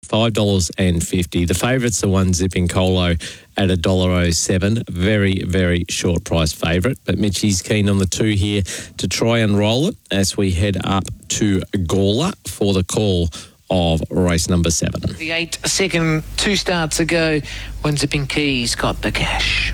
$5.50. The favourite's the one Zipping Colo at $1.07. Very, very short price favourite. But Mitchie's keen on the 2 here to try and roll it as we head up to Gawler for the call of race number 7. The 8-second 2 starts ago when Zipping Keys got the cash.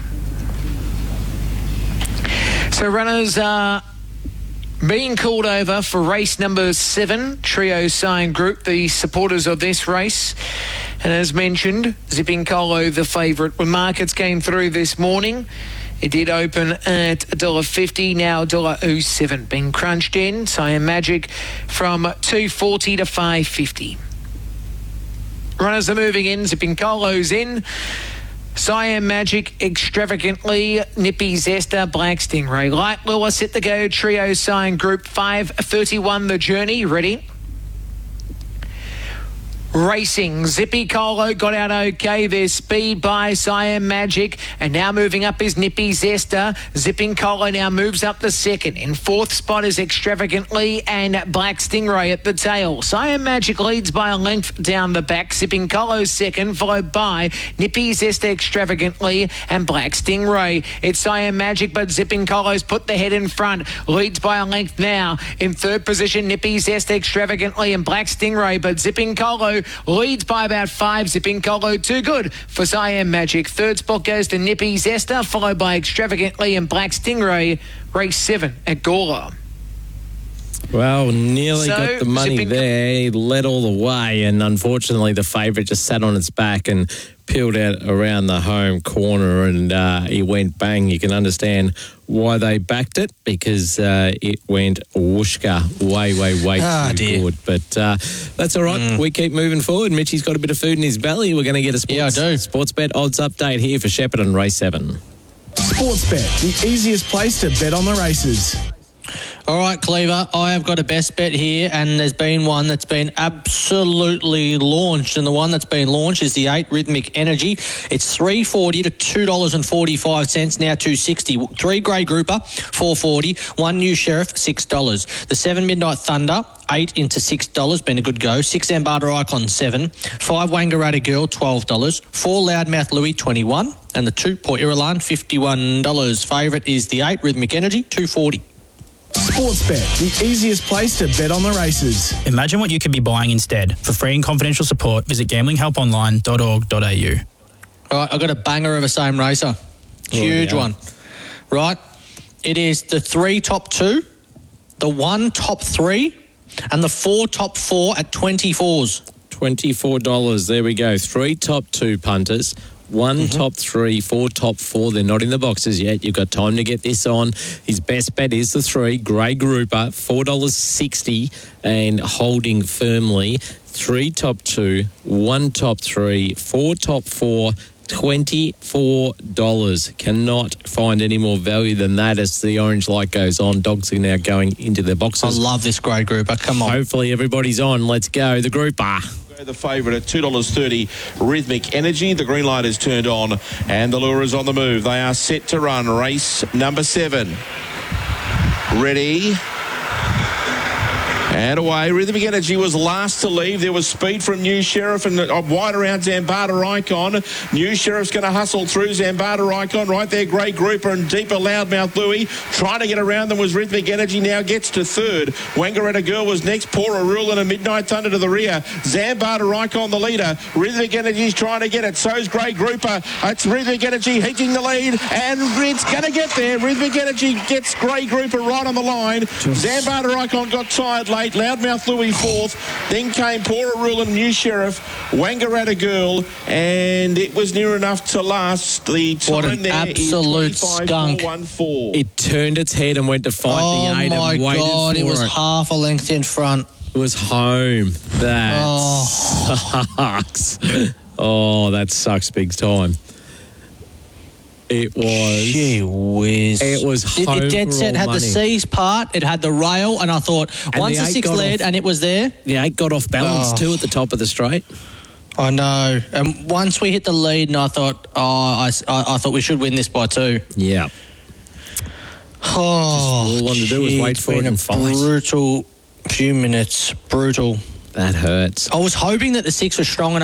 So runners are being called over for race number 7, Trio Sign Group, the supporters of this race. And as mentioned, Zipping Colo, the favourite. When markets came through this morning, it did open at $1.50, now $1.07. Being crunched in, Siam Magic from $2.40 to $5.50. Runners are moving in, Zipping Colo's in. Siam Magic, Extravagantly, Nippy Zesta, Black Stingray. Light Lewis at the go, Trio Sign Group, 5:31 the journey. Ready? Racing. Zippy Colo got out okay. There's speed by Siam Magic. And now moving up is Nippy Zesta. Zipping Colo now moves up the second. In 4th spot is Extravagantly and Black Stingray at the tail. Siam Magic leads by a length down the back. Zipping Colo's second, followed by Nippy Zesta, Extravagantly and Black Stingray. It's Siam Magic, but Zipping Colo's put the head in front. Leads by a length now. In 3rd position, Nippy Zesta, Extravagantly and Black Stingray, but Zipping Colo leads by about 5. Zipping Colo too good for Siam Magic. 3rd spot goes to Nippy Zesta, followed by Extravagantly and Black Stingray. Race 7 at Gawler. Well, nearly got the money there. He led all the way, and unfortunately the favourite just sat on its back and peeled out around the home corner, and he went bang. You can understand why they backed it, because it went whooshka way too good. But that's all right. We keep moving forward. Mitchie's got a bit of food in his belly. We're going to get a sports bet odds update here for Shepparton race 7. Sportsbet, the easiest place to bet on the races. All right, Cleaver, I have got a best bet here, and there's been one that's been absolutely launched, and the one that's been launched is the 8 Rhythmic Energy. It's $3.40 to $2.45, now $2.60. 3 Grey Grouper, $4.40. 1 New Sheriff, $6. The 7 Midnight Thunder, 8 into $6, been a good go. 6 Zambada Icon, $7. 5 Wangaratta Girl, $12. 4 Loudmouth Louie, $21. And the 2 Port Iralan, $51. Favourite is the 8 Rhythmic Energy, $2.40. Sportsbet, the easiest place to bet on the races. Imagine what you could be buying instead. For free and confidential support, visit gamblinghelponline.org.au. All right, I've got a banger of a same racer. Huge one. Right? It is the 3 top 2, the 1 top 3, and the 4 top 4 at 24s. $24. There we go. 3 top 2 punters. 1 top 3, 4 top 4. They're not in the boxes yet. You've got time to get this on. His best bet is the 3, Grey Grouper, $4.60 and holding firmly. 3 top 2, 1 top 3, 4 top 4, $24. Cannot find any more value than that as the orange light goes on. Dogs are now going into their boxes. I love this Grey Grouper. Come on. Hopefully everybody's on. Let's go. The Grouper. The favourite at $2.30, Rhythmic Energy. The green light is turned on and the lure is on the move. They are set to run race number 7. Ready? And away. Rhythmic Energy was last to leave. There was speed from New Sheriff and wide around Zambada Icon. New Sheriff's going to hustle through Zambada Icon. Right there, Grey Grouper and deeper Loudmouth Louie. Trying to get around them was Rhythmic Energy. Now gets to 3rd. Wangaratta Girl was next. Pora Rule and a Midnight Thunder to the rear. Zambada Icon the leader. Rhythmic Energy's trying to get it. So's Grey Grouper. It's Rhythmic Energy heating the lead, and it's going to get there. Rhythmic Energy gets Grey Grouper right on the line. Zambada Icon got tired late. Loudmouth Louie 4th. Then came Pora Rule and New Sheriff. Wangaratta Girl, and it was near enough to last. The time what an there absolute is skunk. 25.414. It turned its head and went to fight the 8 and waited my God, for it was half a length in front. It was home. That sucks. Oh, that sucks big time. It was. Gee whiz. It was home It dead for set all had money. the C's part, it had the rail, and I thought And once the the 8 6 got led off. and it was there. The 8 got off balance too at the top of the straight. I know. And once we hit the lead, and I thought, I thought we should win this by 2. Yeah. Oh, all I wanted to do was wait for it and fight. Brutal few minutes. Brutal. That hurts. I was hoping that the 6 was strong enough